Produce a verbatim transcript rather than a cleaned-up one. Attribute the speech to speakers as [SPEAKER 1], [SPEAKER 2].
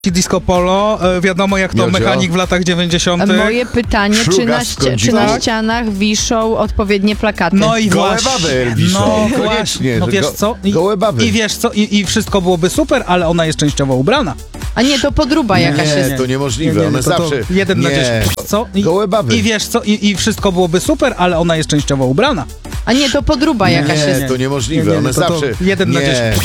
[SPEAKER 1] Disco Polo, e, wiadomo jak to
[SPEAKER 2] Miodzio.
[SPEAKER 1] mechanik w latach dziewięćdziesiątych.
[SPEAKER 3] Moje pytanie, czy
[SPEAKER 2] Szluga
[SPEAKER 3] na,
[SPEAKER 2] z
[SPEAKER 3] ści- czy na ścianach wiszą odpowiednie plakaty?
[SPEAKER 1] No i
[SPEAKER 2] Gołe
[SPEAKER 1] właśnie.
[SPEAKER 2] baby wiszą,
[SPEAKER 1] No
[SPEAKER 2] koniecznie,
[SPEAKER 1] właśnie. No
[SPEAKER 2] że
[SPEAKER 1] wiesz
[SPEAKER 2] go-
[SPEAKER 1] co? I,
[SPEAKER 2] gołe baby.
[SPEAKER 1] I wiesz co? I, I wszystko byłoby super, ale ona jest częściowo ubrana.
[SPEAKER 3] A nie, to podróba jakaś
[SPEAKER 2] nie,
[SPEAKER 3] jest.
[SPEAKER 2] to niemożliwe,
[SPEAKER 1] Nie, nie,
[SPEAKER 2] one
[SPEAKER 1] to, to
[SPEAKER 2] zawsze...
[SPEAKER 1] jeden
[SPEAKER 2] nie.
[SPEAKER 1] na dziesięć. Co? I,
[SPEAKER 2] Gołe baby.
[SPEAKER 1] I wiesz co? I, I wszystko byłoby super, ale ona jest częściowo ubrana.
[SPEAKER 3] A nie, to podróba jakaś
[SPEAKER 2] nie,
[SPEAKER 3] jest.
[SPEAKER 2] to niemożliwe,
[SPEAKER 1] Nie, nie,
[SPEAKER 2] one
[SPEAKER 1] to, to
[SPEAKER 2] zawsze...
[SPEAKER 1] jeden na
[SPEAKER 2] nie.
[SPEAKER 1] dziesięć.